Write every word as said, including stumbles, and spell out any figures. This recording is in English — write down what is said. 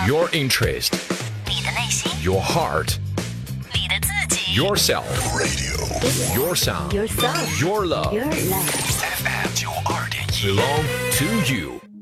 Your interest, 你的内心， your heart, 你的自己 yourself, radio, your sound, Your song. your love. Your love. F M 九二点一 belong to you.